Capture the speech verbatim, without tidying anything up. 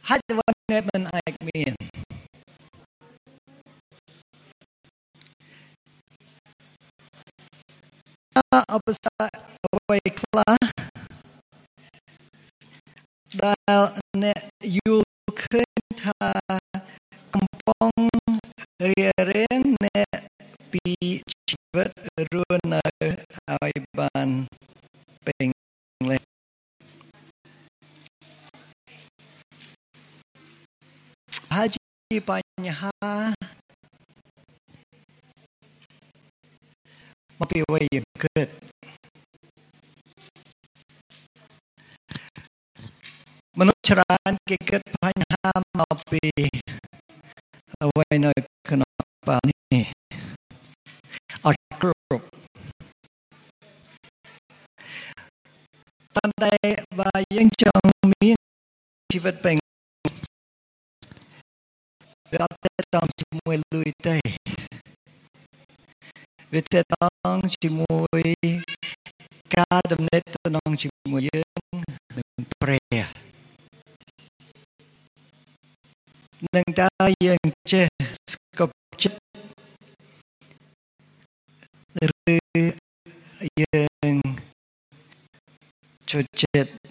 ហើយអ្វីដែលមិនអាចមានអបសរអ្វីខ្លះដែលអ្នកយល់ឃើញថាកំពុងរៀបរៀងអ្នកពីជីវិតរស់នៅឲ្យបានពេញលេញហើយជាបញ្ហាមកពីអ្វីយើងគិតមនុស្សច្រើនគេគិតបញ្ហាមកពីអ្វីនៅក្នុងបានេះអត់គ្រប់ប៉ុន្តែបើយើងចង់មានជីវិតពេញវាអត់ទៅតាមជាមួយលុយទេវាទៅតាមជាមួយការដំណេកទៅនឹងជាមួយយើងនឹងព្រះនឹងតើយើងចេះស្គប់ចិត្តឬយើងជួយចិត្ត